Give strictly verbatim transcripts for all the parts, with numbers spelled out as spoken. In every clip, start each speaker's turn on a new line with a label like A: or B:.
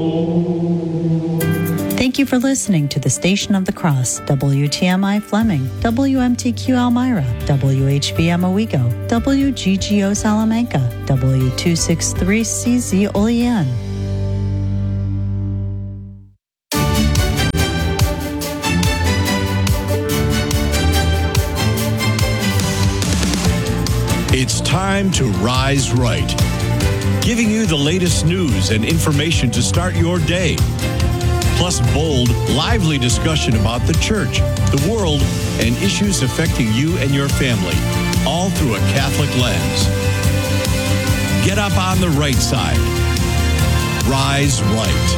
A: Thank you for listening to the Station of the Cross, W T M I Fleming, W M T Q Elmira, W H B M Owego, W G G O Salamanca, W two sixty-three C Z Olean.
B: It's time to Rise Right, giving you the latest news and information to start your day. Plus bold, lively discussion about the church, the world, and issues affecting you and your family, all through a Catholic lens. Get up on the right side. Rise Right.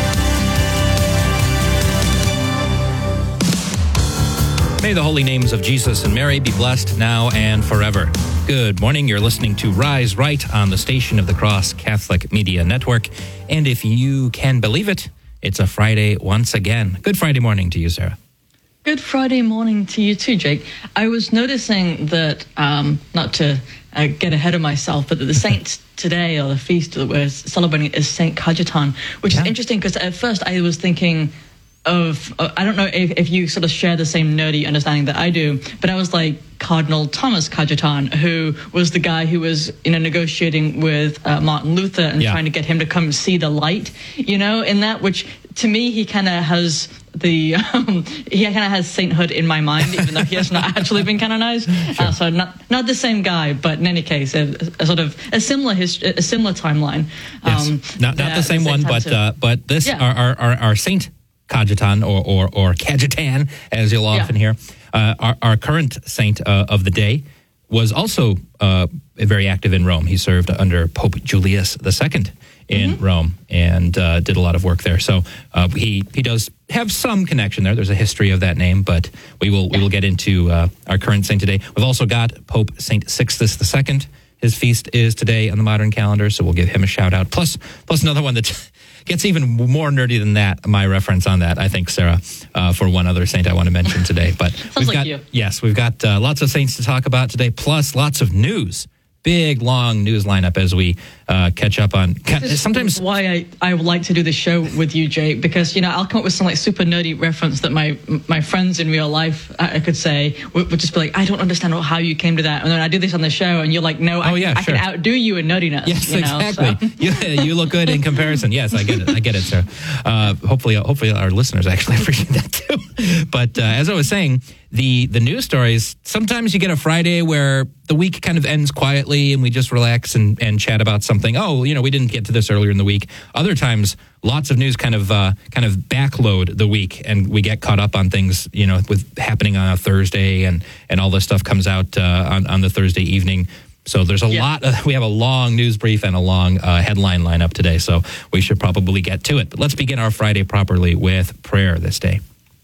C: May the holy names of Jesus and Mary be blessed now and forever. Good morning. You're listening to Rise Right on the Station of the Cross Catholic Media Network. And if you can believe it, it's a Friday once again. Good Friday morning to you, Sarah.
D: Good Friday morning to you too, Jake. I was noticing that, um, not to uh, get ahead of myself, but that the saints today, or the feast that we're celebrating, is Saint Cajetan, which yeah. is interesting because at first I was thinking of, uh, I don't know if, if you sort of share the same nerdy understanding that I do, but I was like Cardinal Thomas Cajetan, who was the guy who was, you know, negotiating with uh, Martin Luther and yeah. trying to get him to come see the light, you know, in that, which to me, he kind of has the, um, he kind of has sainthood in my mind, even though he has not actually been canonized. Sure. Uh, so not not the same guy, but in any case, a, a sort of a similar history, a similar timeline.
C: Yes. Um, not not the same one, but to, uh, but this yeah. our, our our Saint Cajetan, or or or Cajetan, as you'll often yeah. hear. Uh, our, our current saint uh, of the day was also uh, very active in Rome. He served under Pope Julius the Second in mm-hmm. Rome and uh, did a lot of work there. So uh, he he does have some connection there. There's a history of that name, but we will yeah. we will get into uh, our current saint today. We've also got Pope Saint Sixtus the Second. His feast is today on the modern calendar, so we'll give him a shout out. Plus, plus another one that gets even more nerdy than that, my reference on that, I think, Sarah, uh, for one other saint I want to mention today. But we've
D: like
C: got,
D: you.
C: yes, we've got uh, lots of saints to talk about today, plus lots of news. Big, long news lineup as we uh, catch up on.
D: This sometimes is why I, I would like to do this show with you, Jake, because, you know, I'll come up with some like super nerdy reference that my my friends in real life, I could say, would, would just be like, I don't understand how you came to that. And then I do this on the show and you're like, no, I, oh, yeah, I sure. can outdo you in nerdiness.
C: Yes,
D: you know,
C: exactly.
D: So.
C: you, you look good in comparison. Yes, I get it. I get it, sir. Uh, hopefully, hopefully our listeners actually appreciate that too. But uh, as I was saying, the the news stories, sometimes you get a Friday where the week kind of ends quietly and we just relax and, and chat about something. Oh, you know, we didn't get to this earlier in the week. Other times, lots of news kind of uh, kind of backload the week and we get caught up on things, you know, with happening on a Thursday and, and all this stuff comes out uh, on, on the Thursday evening. So there's a yeah. lot, of, we have a long news brief and a long uh, headline lineup today, so we should probably get to it. But let's begin our Friday properly with prayer this day.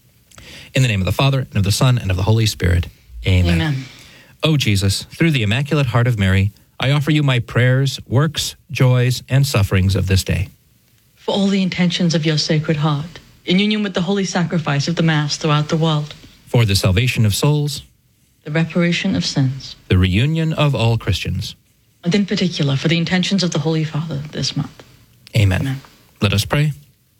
C: In the name of the Father, and of the Son, and of the Holy Spirit. Amen.
D: Amen.
C: O Jesus, through the Immaculate Heart of Mary, I offer you my prayers, works, joys, and sufferings of this day.
D: For all the intentions of your Sacred Heart, in union with the holy sacrifice of the Mass throughout the world.
C: For the salvation of souls.
D: The reparation of sins.
C: The reunion of all Christians.
D: And in particular, for the intentions of the Holy Father this month.
C: Amen.
D: Amen.
C: Let us pray.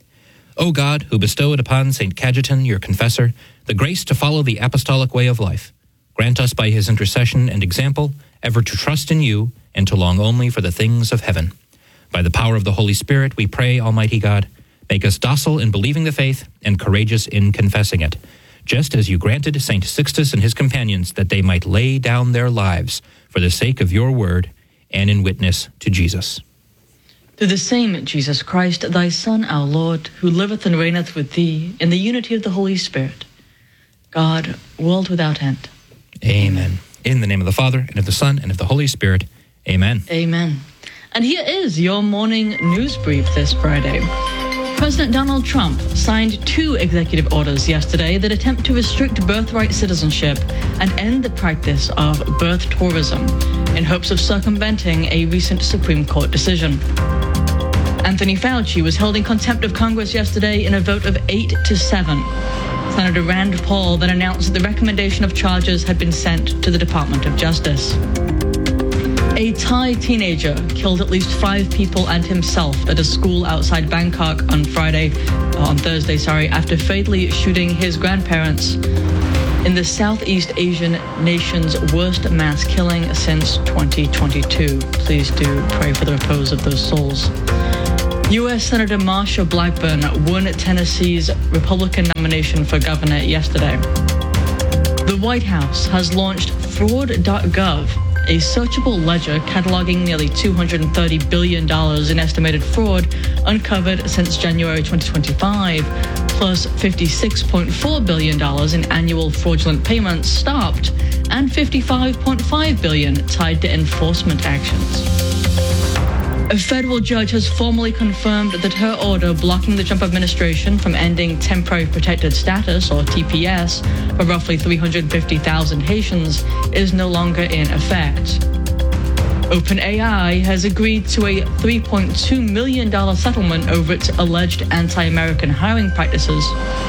C: O God, who bestowed upon Saint Cajetan, your confessor, the grace to follow the apostolic way of life, grant us by his intercession and example ever to trust in you and to long only for the things of heaven. By the power of the Holy Spirit, we pray, Almighty God, make us docile in believing the faith and courageous in confessing it, just as you granted Saint Sixtus and his companions that they might lay down their lives for the sake of your word and in witness to Jesus.
D: Through the same Jesus Christ, thy Son, our Lord, who liveth and reigneth with thee in the unity of the Holy Spirit, God, world without end.
C: Amen. In the name of the Father, and of the Son, and of the Holy Spirit. Amen.
D: Amen. And here is your morning news brief this Friday. President Donald Trump signed two executive orders yesterday that attempt to restrict birthright citizenship and end the practice of birth tourism in hopes of circumventing a recent Supreme Court decision. Anthony Fauci was held in contempt of Congress yesterday in a vote of eight to seven. Senator Rand Paul then announced that the recommendation of charges had been sent to the Department of Justice. A A Thai teenager killed at least five people and himself at a school outside Bangkok on Friday, on Thursday, sorry, after fatally shooting his grandparents in the Southeast Asian nation's worst mass killing since twenty twenty-two. Please do pray for the repose of those souls. U S Senator Marsha Blackburn won Tennessee's Republican nomination for governor yesterday. The White House has launched fraud dot gov, a searchable ledger cataloging nearly two hundred thirty billion dollars in estimated fraud uncovered since January twenty twenty-five, plus fifty-six point four billion dollars in annual fraudulent payments stopped, and fifty-five point five billion dollars tied to enforcement actions. A federal judge has formally confirmed that her order blocking the Trump administration from ending temporary protected status, or T P S, for roughly three hundred fifty thousand Haitians is no longer in effect. OpenAI has agreed to a three point two million dollars settlement over its alleged anti-American hiring practices.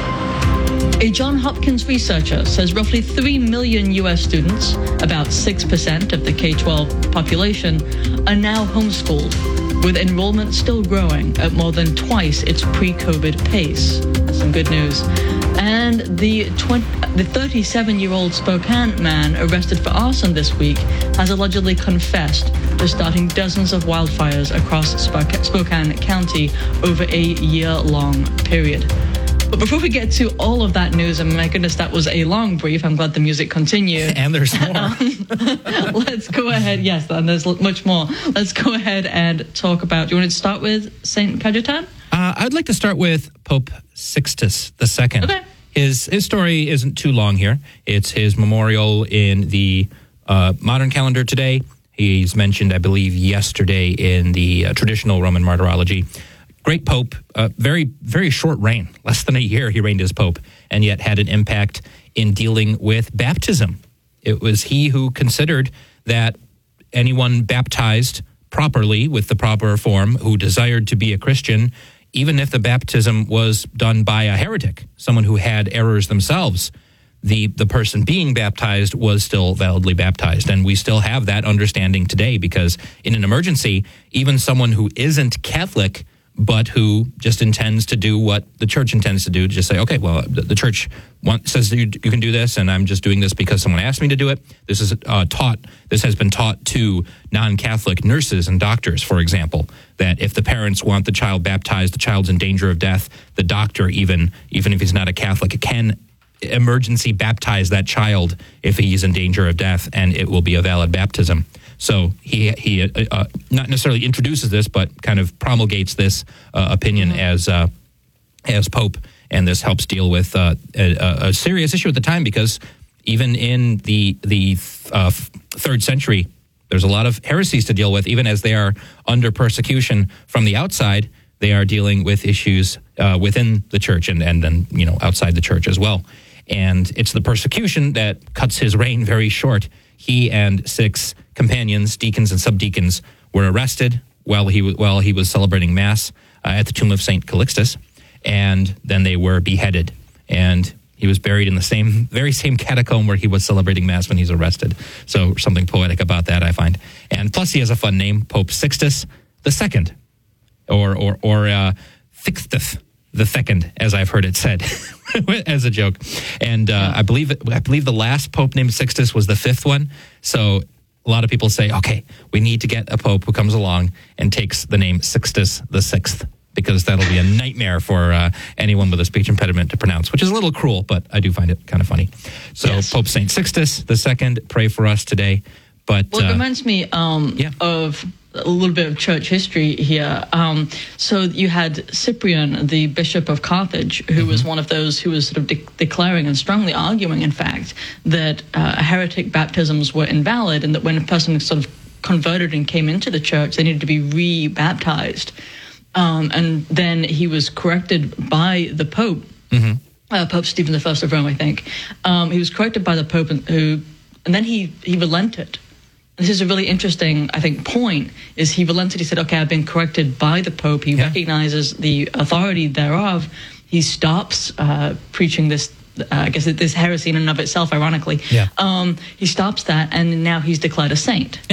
D: A Johns Hopkins researcher says roughly three million U S students, about six percent of the K twelve population, are now homeschooled, with enrollment still growing at more than twice its pre-COVID pace. That's some good news. And the thirty-seven-year-old Spokane man arrested for arson this week has allegedly confessed to starting dozens of wildfires across Spokane County over a year-long period. But before we get to all of that news, and my goodness, that was a long brief. I'm glad the music continued.
C: And there's more.
D: Um, let's go ahead. Yes, and there's much more. Let's go ahead and talk about, do you want to start with Saint Cajetan?
C: Uh, I'd like to start with Pope Sixtus the Second.
D: Okay.
C: His, his story isn't too long here. It's his memorial in the uh, modern calendar today. He's mentioned, I believe, yesterday in the uh, traditional Roman martyrology. Great pope, uh, very, very short reign. Less than a year he reigned as pope, and yet had an impact in dealing with baptism. It was he who considered that anyone baptized properly with the proper form, who desired to be a Christian, even if the baptism was done by a heretic, someone who had errors themselves, the, the person being baptized was still validly baptized. And we still have that understanding today, because in an emergency, even someone who isn't Catholic but who just intends to do what the church intends to do, to just say, okay, well, the, the church want, says you, you can do this, and I'm just doing this because someone asked me to do it. This is uh, taught. This has been taught to non-Catholic nurses and doctors, for example, that if the parents want the child baptized, the child's in danger of death, the doctor, even even if he's not a Catholic, can emergency baptize that child if he's in danger of death, and it will be a valid baptism. So he he uh, uh, not necessarily introduces this, but kind of promulgates this uh, opinion mm-hmm. as uh, as Pope, and this helps deal with uh, a, a serious issue at the time, because even in the the uh, third century, there's a lot of heresies to deal with. Even as they are under persecution from the outside, they are dealing with issues uh, within the church and and then you know outside the church as well. And it's the persecution that cuts his reign very short. He and six companions, deacons and subdeacons, were arrested while he was, while he was celebrating Mass uh, at the tomb of Saint Calixtus, and then they were beheaded. And he was buried in the same, very same catacomb where he was celebrating Mass when he's arrested. So something poetic about that, I find. And plus, he has a fun name, Pope Sixtus the Second, or or or uh, Sixtus the Second, as I've heard it said, as a joke. And uh, yeah. I believe I believe the last pope named Sixtus was the fifth one. So a lot of people say, okay, we need to get a pope who comes along and takes the name Sixtus the Sixth, because that'll be a nightmare for uh, anyone with a speech impediment to pronounce, which is a little cruel, but I do find it kind of funny. So yes. Pope Saint Sixtus the Second, pray for us today. But
D: well, it
C: uh,
D: reminds me um, yeah. of a little bit of church history here. Um, so you had Cyprian, the Bishop of Carthage, who mm-hmm. was one of those who was sort of de- declaring and strongly arguing, in fact, that uh, heretic baptisms were invalid, and that when a person sort of converted and came into the church, they needed to be re-baptized. Um, and then he was corrected by the Pope, mm-hmm. uh, Pope Stephen the First of Rome, I think. Um, he was corrected by the Pope, and, who, and then he, he relented. This is a really interesting, I think, point, is he relented. He said, okay, I've been corrected by the Pope. He yeah. recognizes the authority thereof. He stops uh, preaching this, uh, I guess, this heresy in and of itself, ironically.
C: Yeah.
D: Um, he stops that, and now he's declared a saint.
C: Yeah.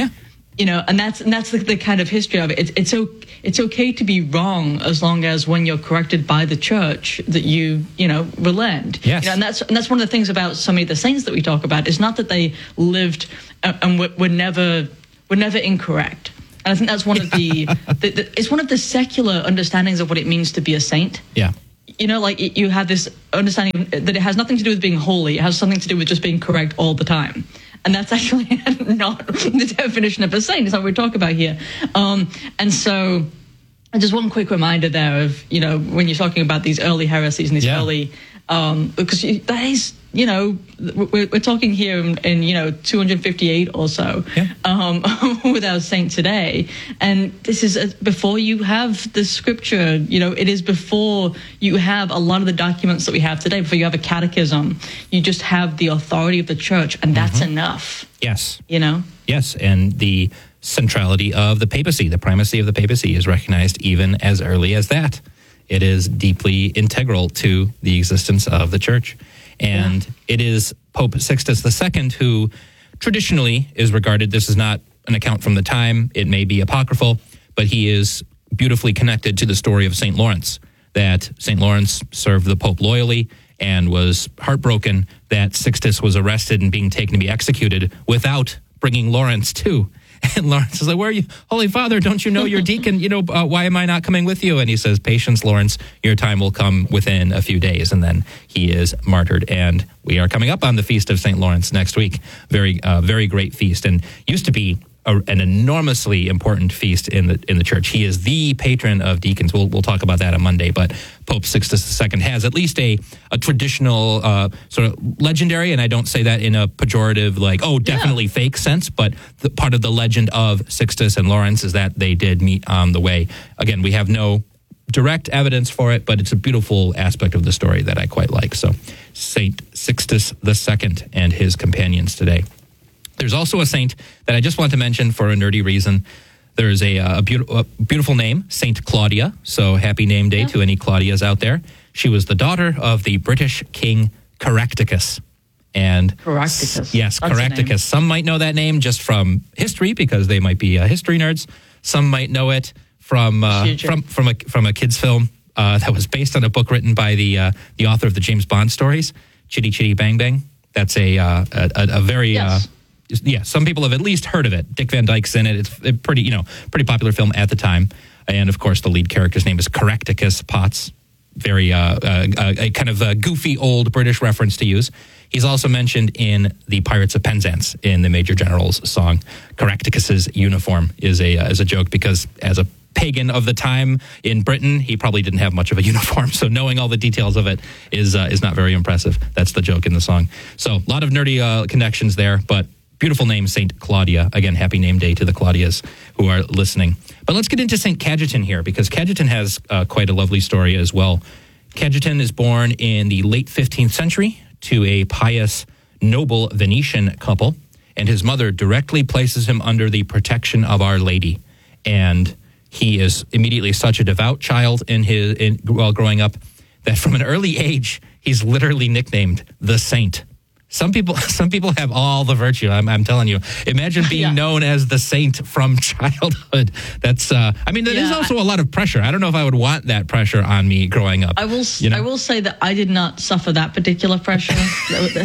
D: You know, and that's and that's the, the kind of history of it. It's it's o- it's okay to be wrong as long as when you're corrected by the church that you you know relent.
C: Yes.
D: You know, and that's and that's one of the things about so many of the saints that we talk about. It's not that they lived uh, and were, were never were never incorrect. And I think that's one of the, the, the it's one of the secular understandings of what it means to be a saint.
C: Yeah.
D: You know, like you have this understanding that it has nothing to do with being holy. It has something to do with just being correct all the time. And that's actually not the definition of a saint. It's not what we talk about here. Um, and so just one quick reminder there of, you know, when you're talking about these early heresies and these
C: yeah.
D: early, um, because you, that is, you know, we're, we're talking here in, in, you know, two hundred fifty-eight or so
C: yeah.
D: um, with our saint today. And this is a, before you have the scripture, you know, it is before you have a lot of the documents that we have today, before you have a catechism. You just have the authority of the church, and that's mm-hmm. enough.
C: Yes.
D: You know?
C: Yes, and the centrality of the papacy, the primacy of the papacy is recognized even as early as that. It is deeply integral to the existence of the church. And yeah. it is Pope Sixtus the Second who traditionally is regarded, this is not an account from the time, it may be apocryphal, but he is beautifully connected to the story of Saint Lawrence, that Saint Lawrence served the Pope loyally and was heartbroken that Sixtus was arrested and being taken to be executed without bringing Lawrence too. And Lawrence is like, where are you? Holy Father, don't you know your deacon? You know, uh, why am I not coming with you? And he says, patience, Lawrence, your time will come within a few days. And then he is martyred. And we are coming up on the Feast of Saint Lawrence next week. Very, uh, very great feast. And used to be a, an enormously important feast in the in the church. He is the patron of deacons. We'll we'll talk about that on Monday. But Pope Sixtus the Second has at least a a traditional uh, sort of legendary, and I don't say that in a pejorative, like oh, definitely yeah. fake sense. But the, part of the legend of Sixtus and Lawrence is that they did meet on the way. Again, we have no direct evidence for it, but it's a beautiful aspect of the story that I quite like. So, Saint Sixtus the Second and his companions today. There's also a saint that I just want to mention for a nerdy reason. There's a, a, be- a beautiful name, Saint Claudia. So happy name day yeah. to any Claudias out there. She was the daughter of the British King Caractacus. And
D: Caractacus.
C: Yes,
D: That's
C: Caractacus. Some might know that name just from history because they might be uh, history nerds. Some might know it from uh, from from a from a kids film uh, that was based on a book written by the uh, the author of the James Bond stories, Chitty Chitty Bang Bang. That's a uh, a, a very yes. uh, yeah. Some people have at least heard of it. Dick Van Dyke's in it. It's a pretty you know pretty popular film at the time. And of course, the lead character's name is Caractacus Potts. Very uh, uh, a kind of a goofy old British reference to use. He's also mentioned in the Pirates of Penzance in the Major General's song. Caractacus's uniform is a uh, is a joke because as a pagan of the time in Britain, he probably didn't have much of a uniform. So knowing all the details of it is uh, is not very impressive. That's the joke in the song. So a lot of nerdy uh, connections there, but beautiful name, Saint Claudia. Again, happy name day to the Claudias who are listening. But let's get into Saint Cajetan here because Cajetan has uh, quite a lovely story as well. Cajetan is born in the late fifteenth century to a pious, noble Venetian couple, and his mother directly places him under the protection of Our Lady. And he is immediately such a devout child in his in, while growing up that from an early age, he's literally nicknamed the Saint. Some people, some people have all the virtue. I'm, I'm telling you. Imagine being yeah. known as the saint from childhood. That's. Uh, I mean, there's yeah. also a lot of pressure. I don't know if I would want that pressure on me growing up.
D: I will. You know? I will say that I did not suffer that particular pressure. there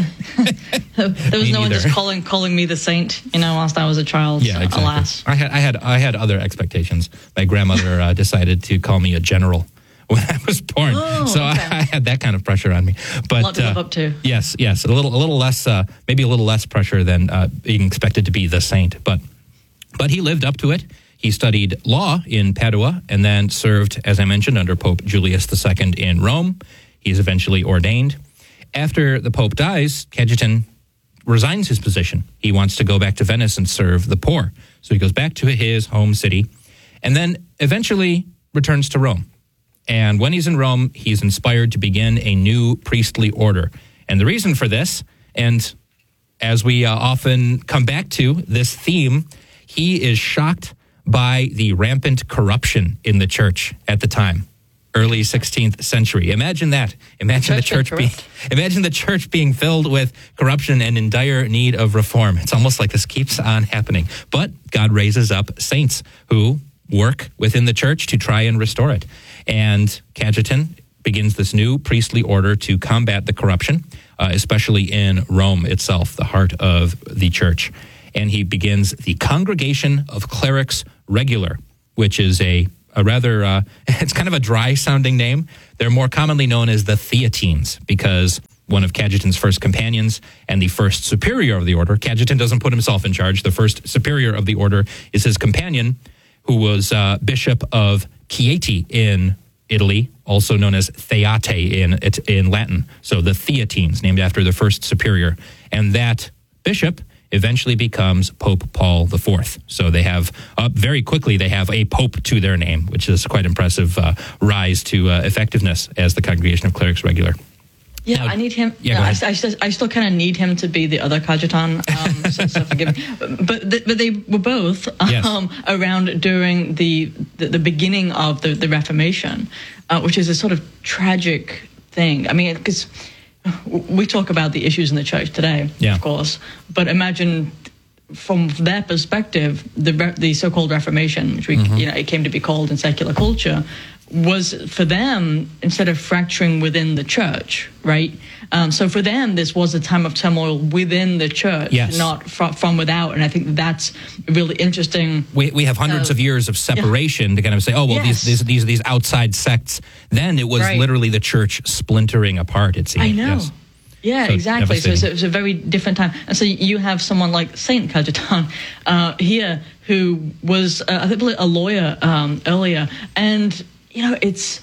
D: was no one just calling calling me the saint. You know, whilst I was a child.
C: Yeah, exactly.
D: Alas,
C: I had, I had, I had other expectations. My grandmother uh, decided to call me a general when I was born,
D: oh,
C: so
D: okay.
C: I, I had that kind of pressure on me. But
D: a lot to live
C: uh,
D: up to.
C: Yes, yes, a little, a little less, uh, maybe a little less pressure than uh, being expected to be the saint. But, but he lived up to it. He studied law in Padua and then served, as I mentioned, under Pope Julius the Second in Rome. He's eventually ordained. After the Pope dies, Cajetan resigns his position. He wants to go back to Venice and serve the poor. So he goes back to his home city, and then eventually returns to Rome. And when he's in Rome, he's inspired to begin a new priestly order. And the reason for this, and as we uh, often come back to this theme, he is shocked by the rampant corruption in the church at the time. early sixteenth century. Imagine that. Imagine the church being, imagine the church being filled with corruption and in dire need of reform. It's almost like this keeps on happening. But God raises up saints who work within the church to try and restore it. And Cajetan begins this new priestly order to combat the corruption, uh, especially in Rome itself, the heart of the church. And he begins the Congregation of Clerics Regular, which is a, a rather, uh, it's kind of a dry-sounding name. They're more commonly known as the Theatines, because one of Cajetan's first companions and the first superior of the order, Cajetan doesn't put himself in charge, the first superior of the order is his companion, who was uh, Bishop of Chieti in Italy, also known as Theate in in Latin. So the Theatines, named after the first superior. And that bishop eventually becomes Pope Paul the Fourth. So they have, uh, very quickly, they have a pope to their name, which is quite impressive uh, rise to uh, effectiveness as the Congregation of Clerics Regular.
D: Yeah,
C: Now,
D: I need him.
C: Yeah,
D: I, I, still, I still kind of need him to be the other Cajetan. Um, so, so forgive me. But th- but they were both um,
C: Yes.
D: around during the, the the beginning of the the Reformation, uh, which is a sort of tragic thing. I mean, because we talk about the issues in the church today,
C: Yeah.
D: of course. But imagine, from their perspective, the re- the so-called Reformation, which we
C: Mm-hmm.
D: you know it came to be called in secular culture, was for them, instead of fracturing within the church, right? Um, so for them, this was a time of turmoil within the church,
C: Yes.
D: not fr- from without. And I think that's really interesting.
C: We we have hundreds
D: Uh,
C: of years of separation to kind of say, oh, well,
D: Yes.
C: these, these these these outside sects. Then it was
D: Right.
C: literally the church splintering apart, it seemed.
D: I know.
C: Yes.
D: Yeah,
C: So
D: exactly. So it's a,
C: devastating.
D: it's a very different time. And so you have someone like Saint Cajetan uh, here, who was, uh, I think, a lawyer um, earlier. And, you know, it's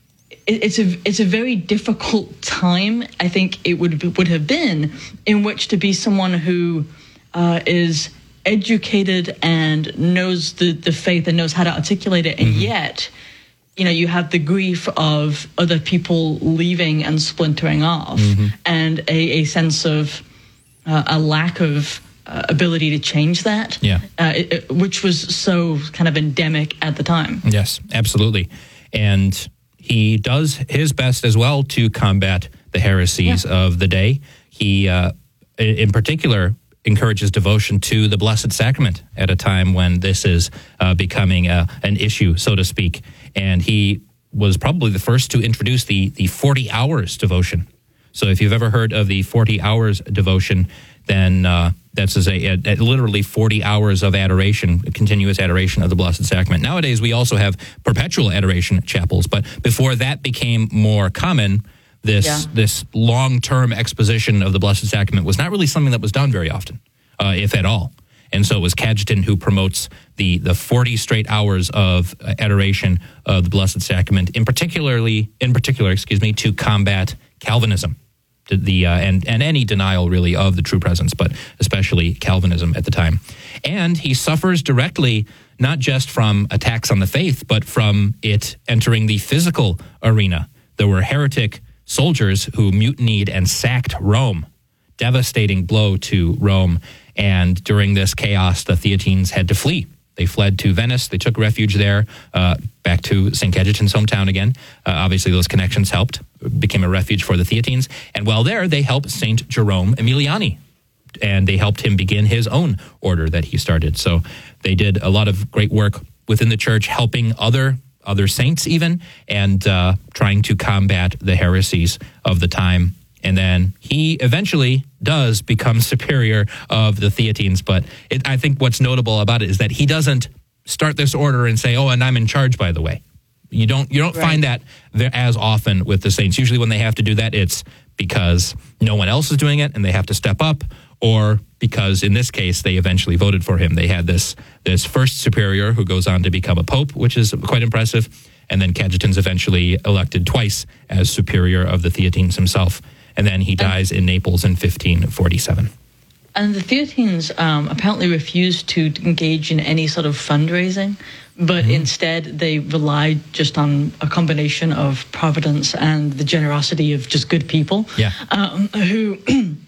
D: it, it's a it's a very difficult time, I think it would be, would have been, in which to be someone who uh, is educated and knows the, the faith and knows how to articulate it, and
C: Mm-hmm.
D: yet, you know, you have the grief of other people leaving and splintering off,
C: Mm-hmm.
D: and a, a sense of uh, a lack of uh, ability to change that,
C: Yeah.
D: uh, it, it- which was so kind of endemic at the time.
C: Yes, absolutely. And he does his best as well to combat the heresies
D: Yeah.
C: of the day. He, uh, in particular, encourages devotion to the Blessed Sacrament at a time when this is uh, becoming a, an issue, so to speak. And he was probably the first to introduce the, the forty hours devotion. So if you've ever heard of the forty hours devotion, then uh, that's a, a, a, literally forty hours of adoration, continuous adoration of the Blessed Sacrament. Nowadays, we also have perpetual adoration chapels, but before that became more common, this
D: Yeah.
C: this long-term exposition of the Blessed Sacrament was not really something that was done very often, uh, if at all. And so it was Cajetan who promotes the the forty straight hours of adoration of the Blessed Sacrament, in particularly in particular, excuse me, to combat Calvinism, to the uh, and and any denial really of the true presence, but especially Calvinism at the time. And he suffers directly not just from attacks on the faith, but from it entering the physical arena. There were heretic soldiers who mutinied and sacked Rome, devastating blow to Rome. And during this chaos, the Theatines had to flee. They fled to Venice. They took refuge there, uh, back to Saint Cajetan's hometown again. Uh, obviously, those connections helped, became a refuge for the Theatines. And while there, they helped Saint Jerome Emiliani, and they helped him begin his own order that he started. So they did a lot of great work within the church, helping other other saints even, and uh, trying to combat the heresies of the time. And then he eventually does become superior of the Theatines. But it, I think what's notable about it is that he doesn't start this order and say, oh, and I'm in charge, by the way. You don't you don't
D: Right.
C: find that there as often with the saints. Usually when they have to do that, it's because no one else is doing it and they have to step up, or because in this case, they eventually voted for him. They had this this first superior who goes on to become a pope, which is quite impressive. And then Cajetan's eventually elected twice as superior of the Theatines himself. And then he dies in Naples in fifteen forty-seven.
D: And the Theatines um, apparently refused to engage in any sort of fundraising, but
C: Mm-hmm.
D: instead they relied just on a combination of providence and the generosity of just good people,
C: Yeah.
D: um, who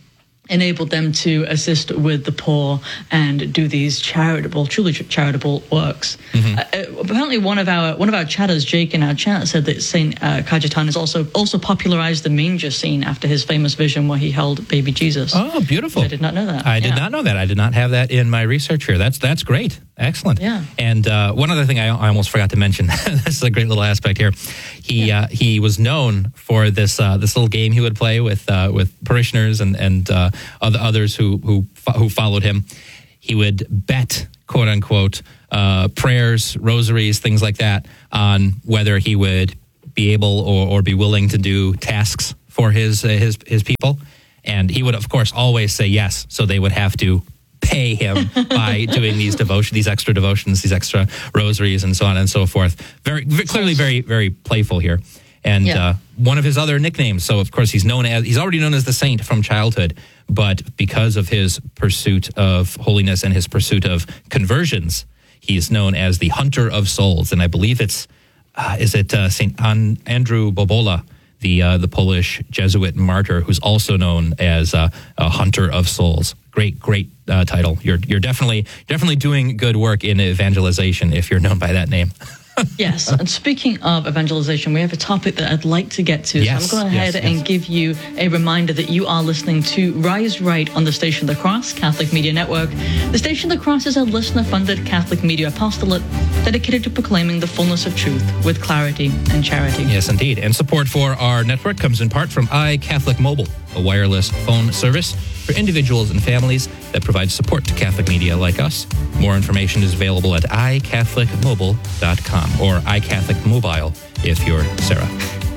D: enabled them to assist with the poor and do these charitable, truly charitable works. Mm-hmm. Uh, apparently, one of our one of our chatters, Jake, in our chat, said that Saint uh, Cajetan has also also popularized the manger scene after his famous vision where he held baby Jesus.
C: Oh, beautiful!
D: I did not know that.
C: I did
D: yeah.
C: not know that. I did not have that in my research here. That's that's great. Excellent.
D: Yeah.
C: And uh, one other thing I, I almost forgot to mention. This is a great little aspect here. He yeah. uh, he was known for this uh, this little game he would play with uh, with parishioners and and uh, other others who who who followed him. He would bet, quote unquote, uh, prayers, rosaries, things like that, on whether he would be able or, or be willing to do tasks for his uh, his his people. And he would, of course, always say yes. So they would have to pay him by doing these devotion, these extra devotions, these extra rosaries, and so on and so forth. Very, very clearly, very, very playful here. And yeah. uh, one of his other nicknames. So, of course, he's known as he's already known as the saint from childhood, but because of his pursuit of holiness and his pursuit of conversions, he's known as the hunter of souls. And I believe it's uh, is it uh, Saint An- Andrew Bobola, the uh, the Polish Jesuit martyr, who's also known as uh, a hunter of souls. Great, great uh, title. You're you're definitely definitely doing good work in evangelization if you're known by that name.
D: Yes, and speaking of evangelization, we have a topic that I'd like to get to.
C: Yes,
D: so I'm going ahead
C: yes,
D: and
C: yes.
D: give you a reminder that you are listening to Rise Right on the Station of the Cross Catholic Media Network. The Station of the Cross is a listener-funded Catholic media apostolate dedicated to proclaiming the fullness of truth with clarity and charity.
C: Yes, indeed. And support for our network comes in part from iCatholic Mobile, a wireless phone service for individuals and families that provides support to Catholic media like us. More information is available at i catholic mobile dot com or iCatholic Mobile if you're Sarah.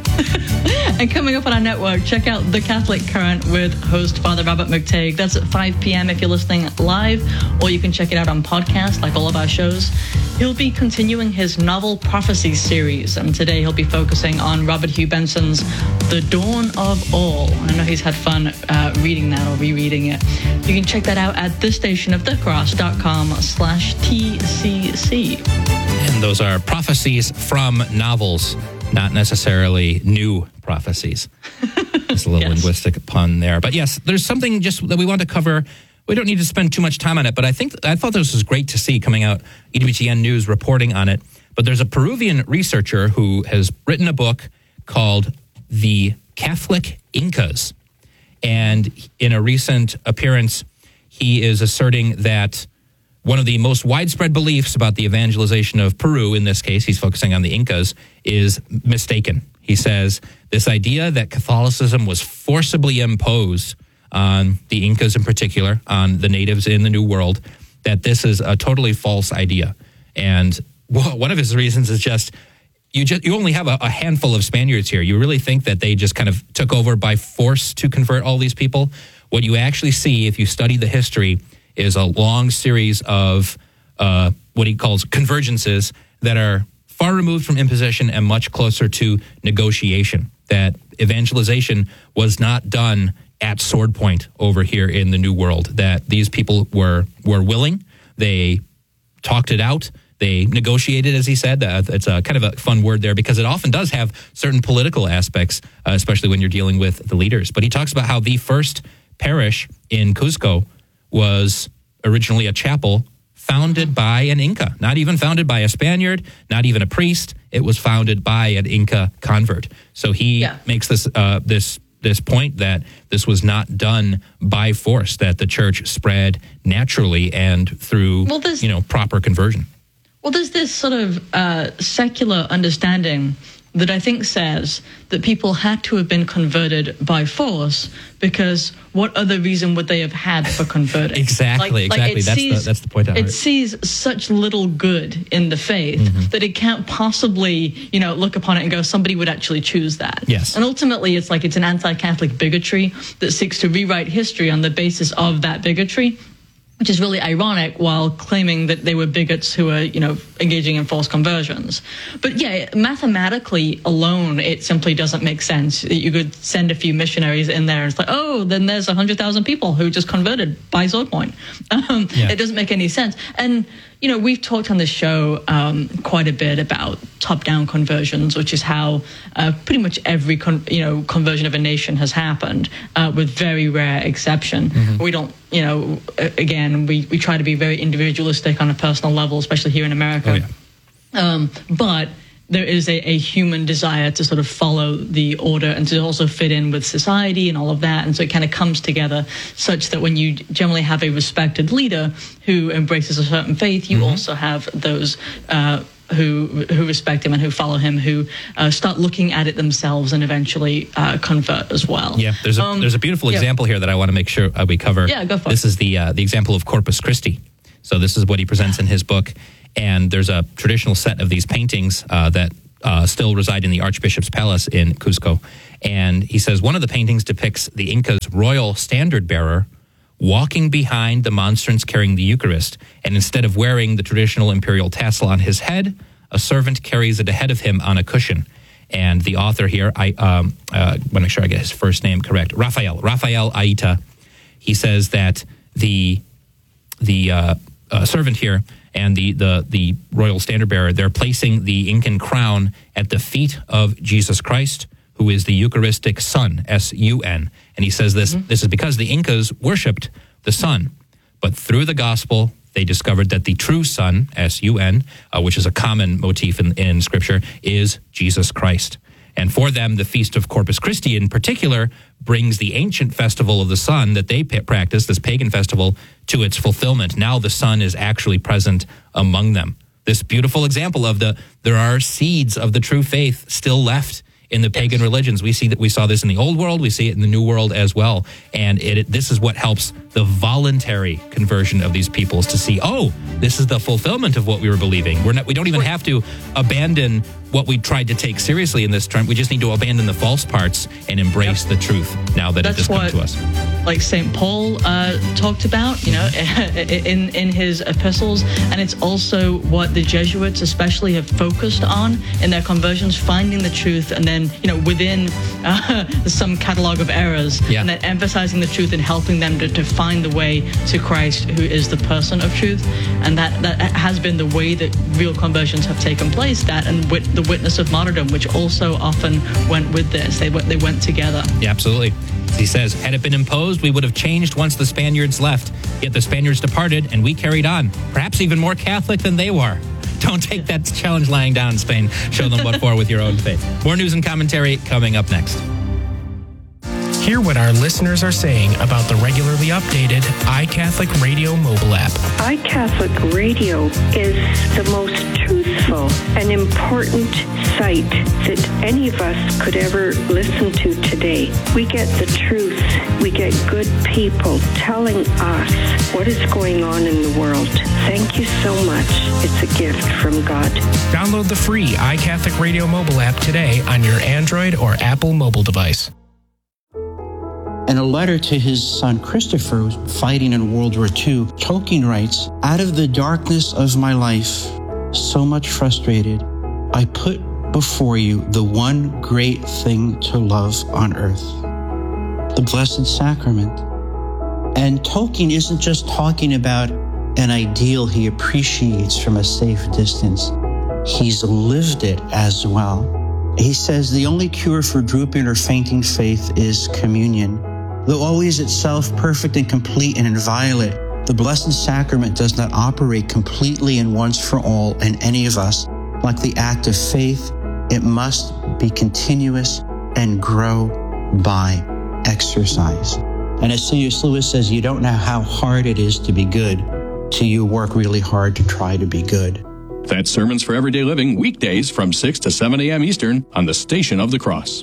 D: And coming up on our network, check out The Catholic Current with host Father Robert McTague. That's at five p.m. if you're listening live, or you can check it out on podcast like all of our shows. He'll be continuing his novel prophecy series, and today he'll be focusing on Robert Hugh Benson's The Dawn of All. I know he's had fun uh, reading that or rereading it. You can check that out at thestationofthecross.com slash TCC.
C: And those are prophecies from novels, not necessarily new prophecies. It's a little yes. linguistic pun there. But yes, there's something just that we want to cover. We don't need to spend too much time on it, but I think I thought this was great to see coming out, E W T N News reporting on it. But there's a Peruvian researcher who has written a book called The Catholic Incas. And in a recent appearance, he is asserting that one of the most widespread beliefs about the evangelization of Peru, in this case, he's focusing on the Incas, is mistaken. He says this idea that Catholicism was forcibly imposed on the Incas in particular, on the natives in the New World, that this is a totally false idea. And one of his reasons is just, you just you only have a, a handful of Spaniards here. You really think that they just kind of took over by force to convert all these people? What you actually see, if you study the history, is a long series of uh, what he calls convergences that are far removed from imposition and much closer to negotiation. That evangelization was not done at sword point over here in the New World, that these people were were willing. They talked it out. They negotiated, as he said. Uh, it's a kind of a fun word there because it often does have certain political aspects, uh, especially when you're dealing with the leaders. But he talks about how the first parish in Cuzco was originally a chapel founded by an Inca, not even founded by a Spaniard, not even a priest. It was founded by an Inca convert. So he yeah. makes this uh, this this point that this was not done by force, that the church spread naturally and through well, you know proper conversion.
D: Well, there's this sort of uh, secular understanding that I think says that people had to have been converted by force because what other reason would they have had for converting?
C: exactly, like, exactly. Like that's,
D: sees,
C: the, that's the point.
D: It heard. sees such little good in the faith mm-hmm. that it can't possibly, you know, look upon it and go, somebody would actually choose that.
C: Yes.
D: And ultimately, it's like it's an anti-Catholic bigotry that seeks to rewrite history on the basis of that bigotry, which is really ironic while claiming that they were bigots who were, you know, engaging in false conversions. But yeah, mathematically alone, it simply doesn't make sense. You could send a few missionaries in there and it's like, oh, then there's one hundred thousand people who just converted by sword point. Um, yeah. It doesn't make any sense. And, you know, we've talked on this show um, quite a bit about top-down conversions, which is how uh, pretty much every, con- you know, conversion of a nation has happened, uh, with very rare exception. Mm-hmm. We don't, you know, again, we, we try to be very individualistic on a personal level, especially here in America.
C: Oh, yeah.
D: Um, but there is a, a human desire to sort of follow the order and to also fit in with society and all of that. And so it kind of comes together such that when you generally have a respected leader who embraces a certain faith, you mm-hmm. also have those uh, who who respect him and who follow him, who uh, start looking at it themselves and eventually uh, convert as well.
C: Yeah, there's a,
D: um,
C: there's a beautiful
D: yeah.
C: example here that I want to make sure uh, we cover.
D: Yeah, go for
C: this
D: it.
C: This is the uh, the example of Corpus Christi. So this is what he presents in his book. And there's a traditional set of these paintings uh, that uh, still reside in the Archbishop's Palace in Cusco. And he says one of the paintings depicts the Inca's royal standard bearer walking behind the monstrance carrying the Eucharist. And instead of wearing the traditional imperial tassel on his head, a servant carries it ahead of him on a cushion. And the author here, I um, uh, want to make sure I get his first name correct, Rafael, Rafael Aita. He says that the the uh, uh, servant here and the, the, the royal standard bearer, they're placing the Incan crown at the feet of Jesus Christ, who is the Eucharistic Sun, S U N. And he says this, mm-hmm. this is because the Incas worshipped the sun. But through the gospel, they discovered that the true sun, S U N, uh, which is a common motif in, in Scripture, is Jesus Christ. And for them, the Feast of Corpus Christi in particular brings the ancient festival of the sun that they p- practice, this pagan festival, to its fulfillment. Now the sun is actually present among them. This beautiful example of the, there are seeds of the true faith still left in the pagan religions. We see that we saw this in the old world, we see it in the new world as well. And it, it this is what helps the voluntary conversion of these peoples to see, oh, this is the fulfillment of what we were believing. We're not, we don't even have to abandon what we tried to take seriously in this term. We just need to abandon the false parts and embrace yep. the truth now that
D: That's
C: it has come
D: what,
C: to us.
D: Like Saint Paul uh, talked about, you know, in, in his epistles. And it's also what the Jesuits especially have focused on in their conversions, finding the truth and then, you know, within uh, some catalog of errors,
C: yeah.
D: and then emphasizing the truth and helping them to, to find the way to Christ, who is the person of truth. And that, that has been the way that real conversions have taken place, that and with the witness of martyrdom, which also often went with this. They went, they went together.
C: Yeah, absolutely. He says, had it been imposed, we would have changed once the Spaniards left. Yet the Spaniards departed, and we carried on, perhaps even more Catholic than they were. Don't take that challenge lying down, Spain. Show them what for with your own faith. More news and commentary coming up next.
E: Hear what our listeners are saying about the regularly updated iCatholic Radio mobile app.
F: iCatholic Radio is the most truthful and important site that any of us could ever listen to today. We get the truth. We get good people telling us what is going on in the world. Thank you so much. It's a gift from God.
E: Download the free iCatholic Radio mobile app today on your Android or Apple mobile device.
G: In a letter to his son Christopher, fighting in World War Two, Tolkien writes, "Out of the darkness of my life, so much frustrated, I put before you the one great thing to love on earth, the Blessed Sacrament." And Tolkien isn't just talking about an ideal he appreciates from a safe distance. He's lived it as well. He says the only cure for drooping or fainting faith is communion. Though always itself perfect and complete and inviolate, the Blessed Sacrament does not operate completely and once for all in any of us. Like the act of faith, it must be continuous and grow by exercise. And as C S Lewis says, you don't know how hard it is to be good till you work really hard to try to be good.
H: That's Sermons for Everyday Living, weekdays from six to seven a.m. Eastern on the Station of the Cross.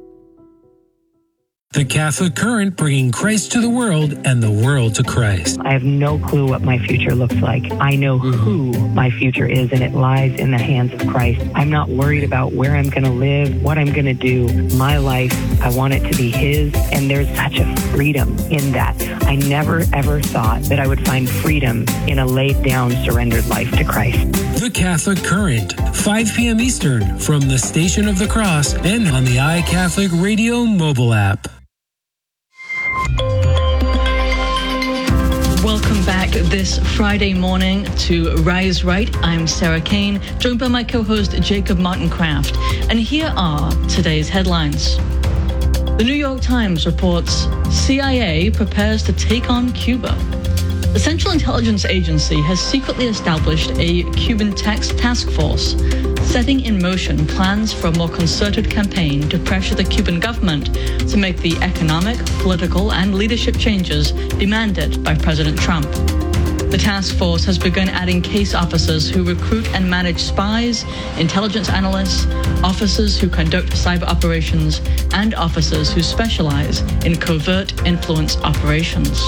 E: The Catholic Current, bringing Christ to the world and the world to Christ.
I: I have no clue what my future looks like. I know who my future is, and it lies in the hands of Christ. I'm not worried about where I'm going to live, what I'm going to do. My life, I want it to be His, and there's such a freedom in that. I never, ever thought that I would find freedom in a laid-down, surrendered life to Christ.
E: The Catholic Current, five p.m. Eastern, from the Station of the Cross and on the iCatholic Radio mobile app.
D: Welcome back this Friday morning to Rise Right. I'm Sarah Kane, joined by my co-host Jacob Martin-Kraft. And here are today's headlines. The New York Times reports C I A prepares to take on Cuba. The Central Intelligence Agency has secretly established a Cuban tax task force, setting in motion plans for a more concerted campaign to pressure the Cuban government to make the economic, political, and leadership changes demanded by President Trump. The task force has begun adding case officers who recruit and manage spies, intelligence analysts, officers who conduct cyber operations, and officers who specialize in covert influence operations.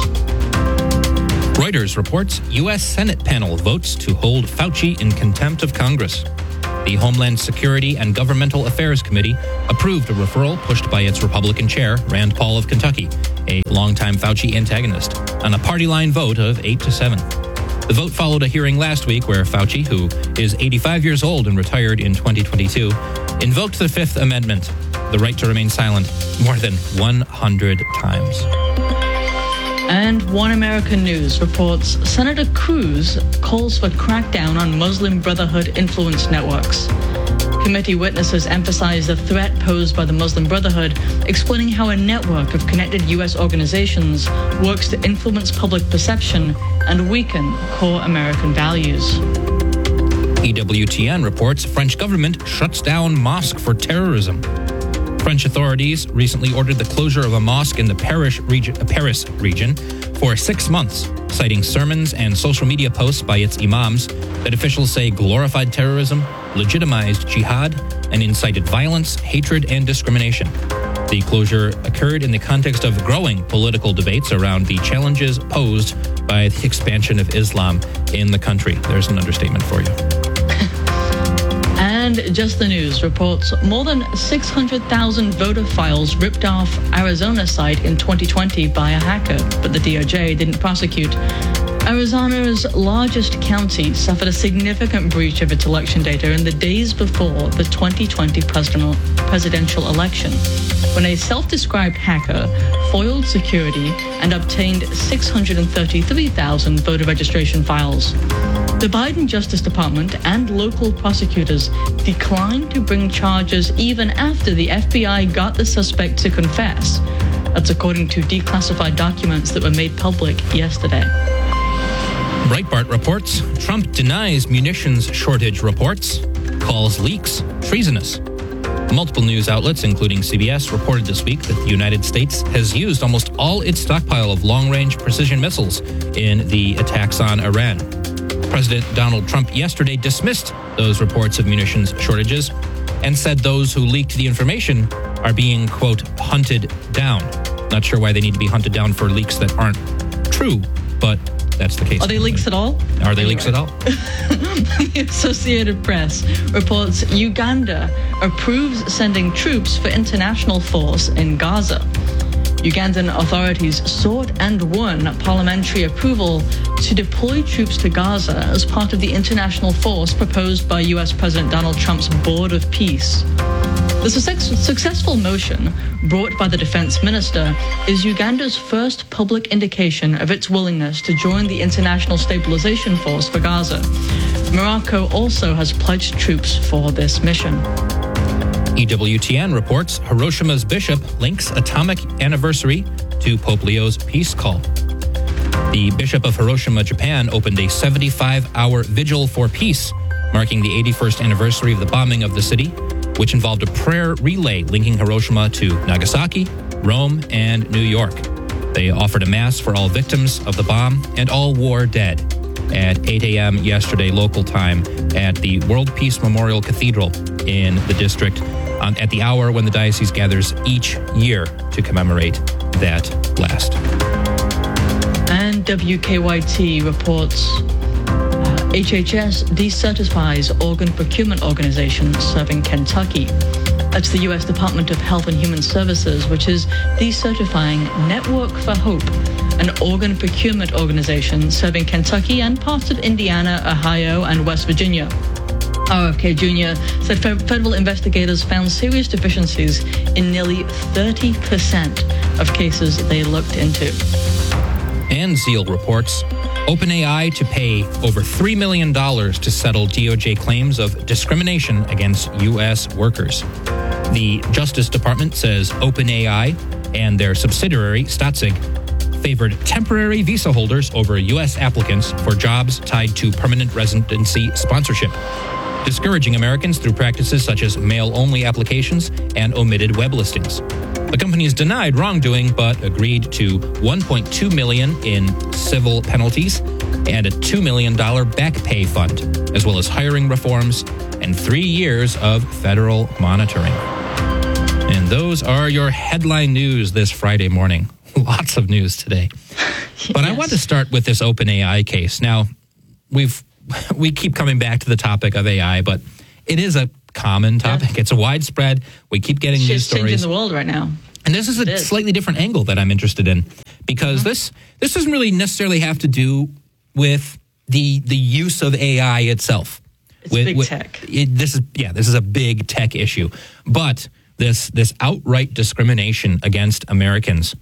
C: Reuters reports U S Senate panel votes to hold Fauci in contempt of Congress. The Homeland Security and Governmental Affairs Committee approved a referral pushed by its Republican chair, Rand Paul of Kentucky, a longtime Fauci antagonist, on a party line vote of eight to seven. The vote followed a hearing last week where Fauci, who is eighty-five years old and retired in twenty twenty-two, invoked the Fifth Amendment, the right to remain silent, more than one hundred times.
D: And One American News reports Senator Cruz calls for crackdown on Muslim Brotherhood influence networks. Committee witnesses emphasize the threat posed by the Muslim Brotherhood, explaining how a network of connected U S organizations works to influence public perception and weaken core American values.
C: E W T N reports French government shuts down mosque for terrorism. French authorities recently ordered the closure of a mosque in the Paris region, Paris region for six months, citing sermons and social media posts by its imams that officials say glorified terrorism, legitimized jihad, and incited violence, hatred, and discrimination. The closure occurred in the context of growing political debates around the challenges posed by the expansion of Islam in the country. There's an understatement for you.
D: And Just the News reports more than six hundred thousand voter files ripped off Arizona site in twenty twenty by a hacker, but the D O J didn't prosecute. Arizona's largest county suffered a significant breach of its election data in the days before the twenty twenty presidential election, when a self-described hacker foiled security and obtained six hundred thirty-three thousand voter registration files. The Biden Justice Department and local prosecutors declined to bring charges even after the F B I got the suspect to confess. That's according to declassified documents that were made public yesterday.
C: Breitbart reports Trump denies munitions shortage reports, calls leaks treasonous. Multiple news outlets, including C B S, reported this week that the United States has used almost all its stockpile of long-range precision missiles in the attacks on Iran. President Donald Trump yesterday dismissed those reports of munitions shortages and said those who leaked the information are being, quote, hunted down. Not sure why they need to be hunted down for leaks that aren't true, but that's the case.
D: Are they leaks at all?
C: Are they
D: anyway.
C: leaks at all?
D: The Associated Press reports Uganda approves sending troops for international force in Gaza. Ugandan authorities sought and won parliamentary approval to deploy troops to Gaza as part of the international force proposed by U S President Donald Trump's Board of Peace. The success- successful motion, brought by the defense minister, is Uganda's first public indication of its willingness to join the International Stabilization Force for Gaza. Morocco also has pledged troops for this mission.
C: E W T N reports Hiroshima's bishop links atomic anniversary to Pope Leo's peace call. The Bishop of Hiroshima, Japan, opened a seventy-five hour vigil for peace, marking the eighty-first anniversary of the bombing of the city, which involved a prayer relay linking Hiroshima to Nagasaki, Rome, and New York. They offered a mass for all victims of the bomb and all war dead at eight a.m. yesterday local time at the World Peace Memorial Cathedral in the district on, at the hour when the diocese gathers each year to commemorate that blast.
D: And W K Y T reports uh, H H S decertifies organ procurement organization serving Kentucky. That's the U S Department of Health and Human Services, which is decertifying Network for Hope, an organ procurement organization serving Kentucky and parts of Indiana, Ohio, and West Virginia. R F K Junior said federal investigators found serious deficiencies in nearly thirty percent of cases they looked into.
C: And Zeal reports OpenAI to pay over three million dollars to settle D O J claims of discrimination against U S workers. The Justice Department says OpenAI and their subsidiary, Statzig, favored temporary visa holders over U S applicants for jobs tied to permanent residency sponsorship, discouraging Americans through practices such as mail-only applications and omitted web listings. The companies denied wrongdoing but agreed to one point two million dollars in civil penalties and a two million dollars back pay fund, as well as hiring reforms and three years of federal monitoring. And those are your headline news this Friday morning. Lots of news today. But yes. I want to start with this OpenAI case. Now, we've we keep coming back to the topic of A I, but it is a common topic. Yeah. It's a widespread. We keep getting
D: it's
C: news stories.
D: It's changing the world right now.
C: And this is a is. slightly different angle that I'm interested in, because mm-hmm. this this doesn't really necessarily have to do with the the use of A I itself.
D: It's
C: with,
D: big
C: with,
D: tech.
C: It, this is yeah, this is a big tech issue. But this this outright discrimination against Americans,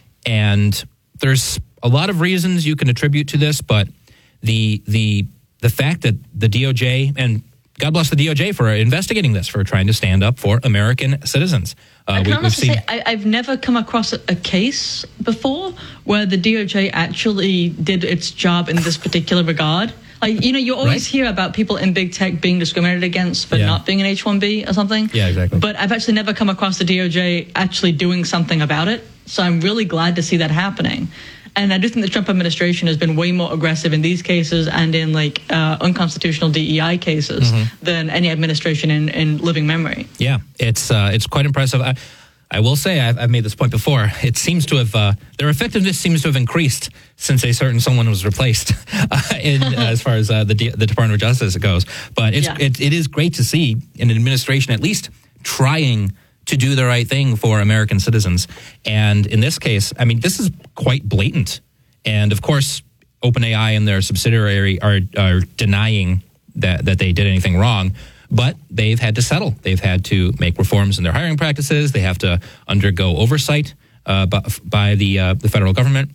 C: and there's a lot of reasons you can attribute to this, but the the the fact that the D O J, and God bless the D O J for investigating this, for trying to stand up for American citizens. Uh,
D: I can
C: we,
D: honestly
C: seen,
D: say I, I've never come across a, a case before where the D O J actually did its job in this particular regard. Like, you know, you always right? hear about people in big tech being discriminated against for yeah. not being an H one B or something.
C: Yeah, exactly.
D: But I've actually never come across the D O J actually doing something about it. So I'm really glad to see that happening. And I do think the Trump administration has been way more aggressive in these cases and in like uh, unconstitutional D E I cases mm-hmm. than any administration in, in living memory.
C: Yeah, it's uh, it's quite impressive. I, I will say, I've, I've made this point before, it seems to have, uh, their effectiveness seems to have increased since a certain someone was replaced uh, in, uh, as far as uh, the, D- the Department of Justice goes. But it's,
D: yeah.
C: it, it is great to see an administration at least trying to do the right thing for American citizens. And in this case, I mean, this is quite blatant. And of course, OpenAI and their subsidiary are, are denying that, that they did anything wrong. But they've had to settle. They've had to make reforms in their hiring practices. They have to undergo oversight uh, by, by the uh, the federal government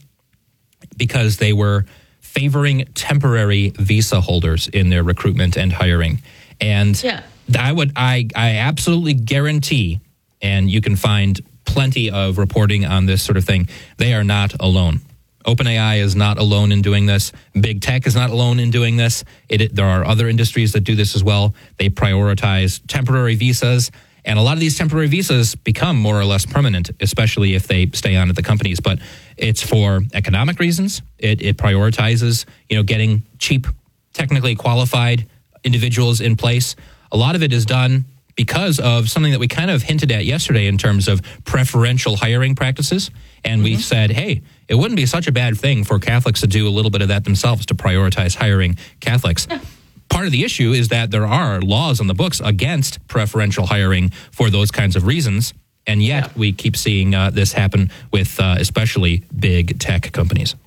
C: because they were favoring temporary visa holders in their recruitment and hiring. And
D: yeah.
C: I would, I, I absolutely guarantee, and you can find plenty of reporting on this sort of thing, they are not alone. OpenAI is not alone in doing this. Big tech is not alone in doing this. It, it, there are other industries that do this as well. They prioritize temporary visas, and a lot of these temporary visas become more or less permanent, especially if they stay on at the companies. But it's for economic reasons. It, it prioritizes, you know, getting cheap, technically qualified individuals in place. A lot of it is done because of something that we kind of hinted at yesterday in terms of preferential hiring practices. And mm-hmm. we said, hey, it wouldn't be such a bad thing for Catholics to do a little bit of that themselves, to prioritize hiring Catholics. Yeah. Part of the issue is that there are laws on the books against preferential hiring for those kinds of reasons. And yet yeah. we keep seeing uh, this happen with uh, especially big tech companies.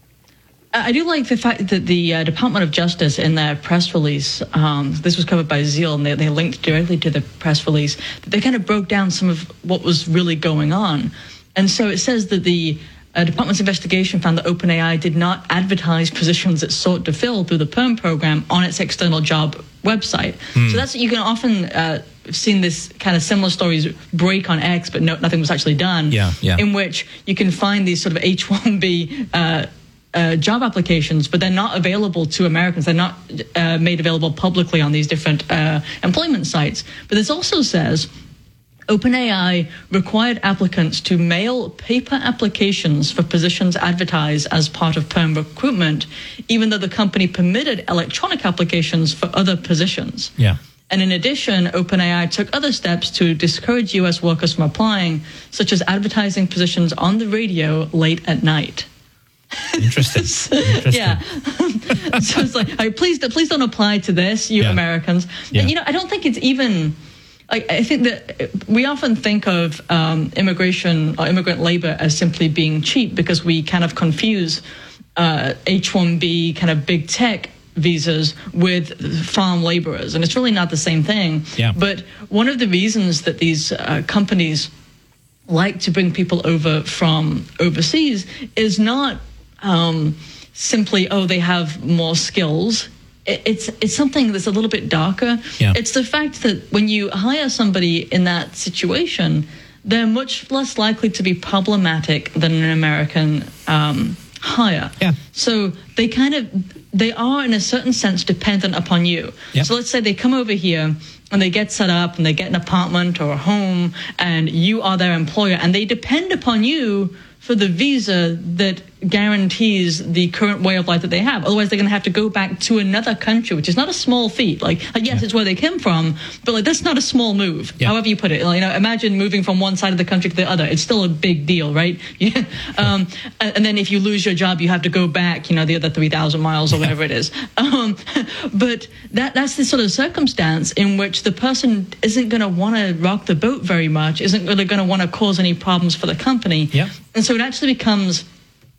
D: I do like the fact that the uh, Department of Justice in their press release, um, this was covered by Zeal, and they, they linked directly to the press release, that they kind of broke down some of what was really going on. And so it says that the uh, department's investigation found that OpenAI did not advertise positions it sought to fill through the PERM program on its external job website. Hmm. So that's, you can often uh, seen this kind of similar stories break on X, but no, nothing was actually done.
C: Yeah, yeah.
D: In which you can find these sort of H one B uh, uh, job applications, but they're not available to Americans. They're not uh, made available publicly on these different uh, employment sites. But this also says OpenAI required applicants to mail paper applications for positions advertised as part of PERM recruitment, even though the company permitted electronic applications for other positions.
C: Yeah.
D: And in addition, OpenAI took other steps to discourage U S workers from applying, such as advertising positions on the radio late at night.
C: Interesting. Interesting.
D: Yeah. So it's like, right, please, please don't apply to this, you
C: yeah.
D: Americans.
C: Yeah.
D: And, you know, I don't think it's even... I, I think that we often think of um, immigration or immigrant labor as simply being cheap because we kind of confuse uh, H one B kind of big tech visas with farm laborers, and it's really not the same thing.
C: Yeah.
D: But one of the reasons that these uh, companies like to bring people over from overseas is not um, simply, oh, they have more skills. It's it's something that's a little bit darker.
C: Yeah.
D: It's the fact that when you hire somebody in that situation, they're much less likely to be problematic than an American um, hire.
C: Yeah.
D: So they kind of, they are in a certain sense dependent upon you.
C: Yep.
D: So let's say they come over here and they get set up and they get an apartment or a home and you are their employer and they depend upon you for the visa that guarantees the current way of life that they have. Otherwise, they're going to have to go back to another country, which is not a small feat. Like, like yes, yeah. it's where they came from, but like that's not a small move. Yeah. However you put it, like, you know, imagine moving from one side of the country to the other. It's still a big deal, right? Yeah. Um, and, and then if you lose your job, you have to go back, you know, the other three thousand miles or yeah. whatever it is. Um, but that that's the sort of circumstance in which the person isn't going to want to rock the boat very much, isn't really going to want to cause any problems for the company.
C: Yeah.
D: And so it actually becomes